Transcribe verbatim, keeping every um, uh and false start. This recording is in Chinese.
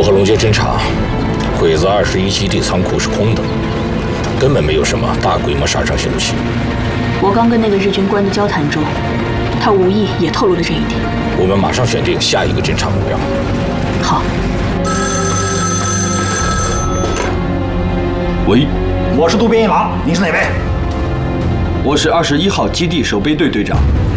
和龙街侦查，鬼子二十一基地仓库是空的，根本没有什么大规模杀伤性武器。 我刚跟那个日军官的交谈中，他无意也透露了这一点。 我们马上选定下一个侦察目标。 好。 喂， 我是渡边一郎，你是哪位？ 我是二十一号基地守备队队长。